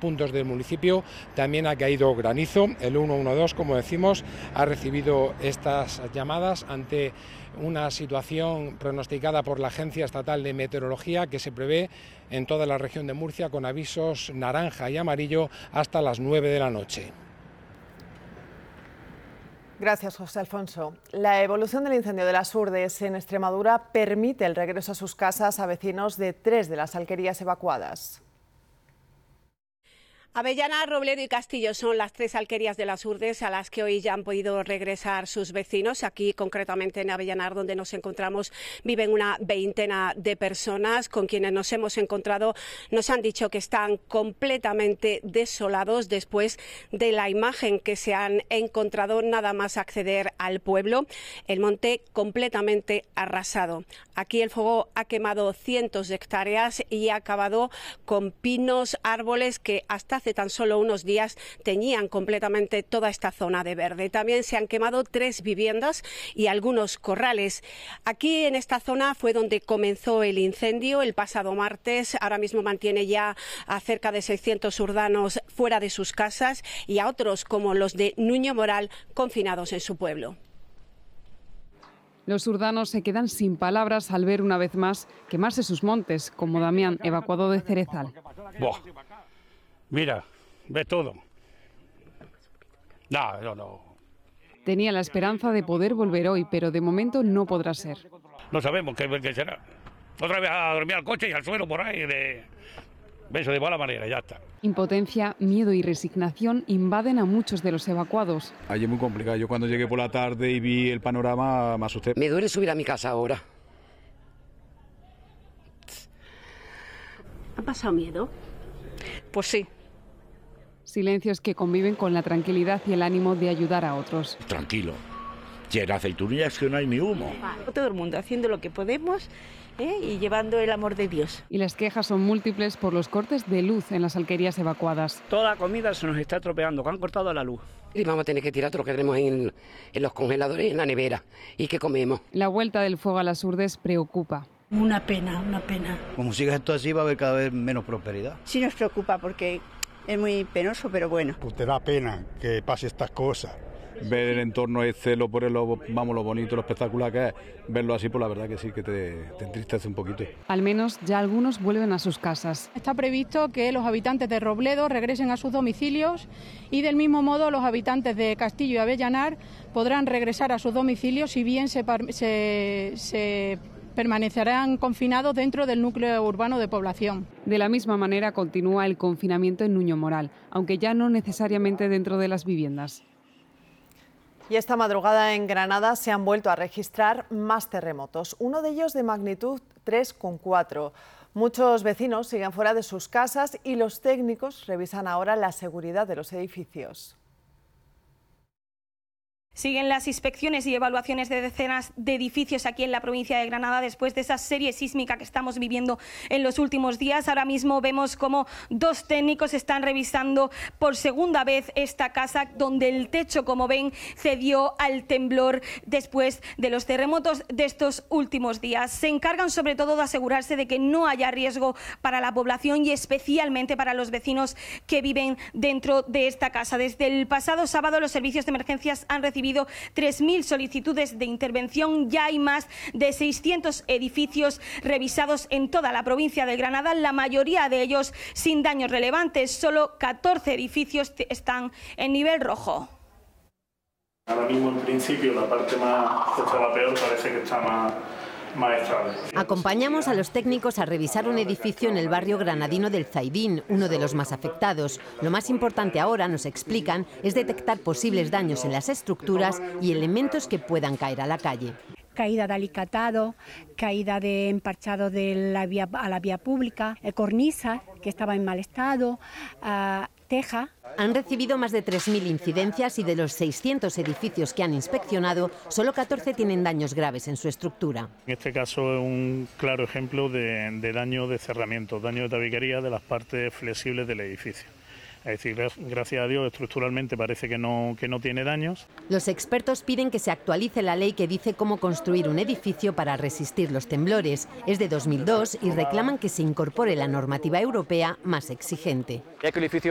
puntos del municipio también ha caído granizo. El 112, como decimos, ha recibido estas llamadas ante una situación pronosticada por la Agencia Estatal de Meteorología que se prevé en toda la región de Murcia con avisos naranja y amarillo hasta las 9 de la noche. Gracias, José Alfonso. La evolución del incendio de las Urdes en Extremadura permite el regreso a sus casas a vecinos de 3 de las alquerías evacuadas. Avellanar, Robledo y Castillo son las 3 alquerías de las Urdes a las que hoy ya han podido regresar sus vecinos. Aquí, concretamente en Avellanar, donde nos encontramos, viven una veintena de personas. Con quienes nos hemos encontrado nos han dicho que están completamente desolados después de la imagen que se han encontrado nada más acceder al pueblo. El monte completamente arrasado. Aquí el fuego ha quemado cientos de hectáreas y ha acabado con pinos, árboles que hasta hace tan solo unos días teñían completamente toda esta zona de verde. También se han quemado 3 viviendas y algunos corrales. Aquí en esta zona fue donde comenzó el incendio el pasado martes. Ahora mismo mantiene ya a cerca de 600 urdanos fuera de sus casas y a otros, como los de Nuño Moral, confinados en su pueblo. Los urdanos se quedan sin palabras al ver una vez más quemarse sus montes, como Damián, evacuado de Cerezal. Buah. Mira, ve todo. No. Tenía la esperanza de poder volver hoy, pero de momento no podrá ser. No sabemos qué será. Otra vez a dormir al coche y al suelo por ahí de mala manera, ya está. Impotencia, miedo y resignación invaden a muchos de los evacuados. Allí es muy complicado. Yo cuando llegué por la tarde y vi el panorama me asusté. Me duele subir a mi casa ahora. ¿Ha pasado miedo? Pues sí. Silencios que conviven con la tranquilidad y el ánimo de ayudar a otros. Tranquilo. Llega aceitunillas que no hay ni humo. Todo el mundo haciendo lo que podemos y llevando el amor de Dios. Y las quejas son múltiples por los cortes de luz en las alquerías evacuadas. Toda la comida se nos está estropeando, que han cortado la luz. Y vamos a tener que tirar todo lo que tenemos en los congeladores y en la nevera. ¿Y qué comemos? La vuelta del fuego a las Urdes preocupa. Una pena. Como siga esto así va a haber cada vez menos prosperidad. Sí nos preocupa porque es muy penoso, pero bueno. Pues te da pena que pase estas cosas. Ver el entorno es lo bonito, lo espectacular que es. Verlo así, pues la verdad que sí, que te entristece un poquito. Al menos ya algunos vuelven a sus casas. Está previsto que los habitantes de Robledo regresen a sus domicilios y del mismo modo los habitantes de Castillo y Avellanar podrán regresar a sus domicilios si bien se permanecerán confinados dentro del núcleo urbano de población. De la misma manera continúa el confinamiento en Nuño Moral, aunque ya no necesariamente dentro de las viviendas. Y esta madrugada en Granada se han vuelto a registrar más terremotos, uno de ellos de magnitud 3,4. Muchos vecinos siguen fuera de sus casas y los técnicos revisan ahora la seguridad de los edificios. Siguen las inspecciones y evaluaciones de decenas de edificios aquí en la provincia de Granada después de esa serie sísmica que estamos viviendo en los últimos días. Ahora mismo vemos cómo 2 técnicos están revisando por segunda vez esta casa, donde el techo, como ven, cedió al temblor después de los terremotos de estos últimos días. Se encargan sobre todo de asegurarse de que no haya riesgo para la población y especialmente para los vecinos que viven dentro de esta casa. Desde el pasado sábado los servicios de emergencias han recibido 3.000 solicitudes de intervención. Ya hay más de 600 edificios revisados en toda la provincia de Granada, la mayoría de ellos sin daños relevantes. Solo 14 edificios están en nivel rojo. Ahora mismo, en principio, la parte que estaba peor parece que está más estable. Acompañamos a los técnicos a revisar un edificio en el barrio granadino del Zaidín, uno de los más afectados. Lo más importante ahora, nos explican, es detectar posibles daños en las estructuras y elementos que puedan caer a la calle. Caída de alicatado, caída de emparchado a la vía pública, cornisa que estaba en mal estado, teja. Han recibido más de 3.000 incidencias y de los 600 edificios que han inspeccionado, solo 14 tienen daños graves en su estructura. En este caso es un claro ejemplo de daño de cerramiento, daño de tabiquería de las partes flexibles del edificio. Es decir, gracias a Dios, estructuralmente parece que no tiene daños. Los expertos piden que se actualice la ley que dice cómo construir un edificio para resistir los temblores. Es de 2002 y reclaman que se incorpore la normativa europea más exigente. Ya que el edificio